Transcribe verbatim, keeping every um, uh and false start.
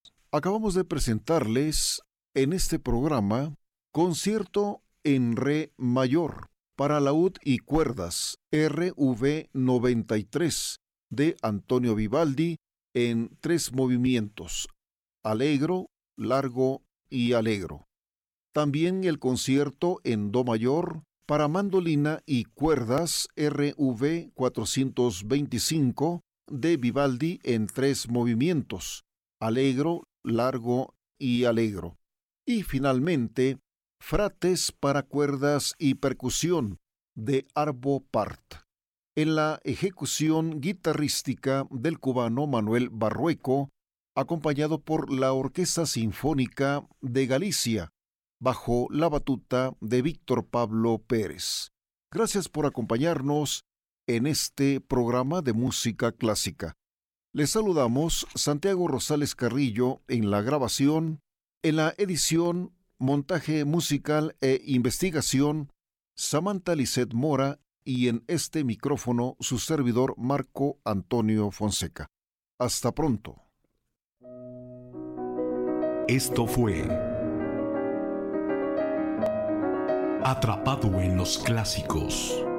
Acabamos de presentarles en este programa Concierto en Re mayor para laúd y cuerdas R V noventa y tres de Antonio Vivaldi en tres movimientos: allegro, largo y allegro. También el concierto en Do mayor para mandolina y cuerdas R V cuatrocientos veinticinco de Vivaldi en tres movimientos: allegro, largo y allegro. Y finalmente, Frates para cuerdas y percusión de Arvo Pärt, en la ejecución guitarrística del cubano Manuel Barrueco, acompañado por la Orquesta Sinfónica de Galicia, bajo la batuta de Víctor Pablo Pérez. Gracias por acompañarnos en este programa de música clásica. Les saludamos Santiago Rosales Carrillo en la grabación, en la edición, montaje musical e investigación, Samantha Lisset Mora, y en este micrófono su servidor Marco Antonio Fonseca. Hasta pronto. Esto fue Atrapado en los Clásicos.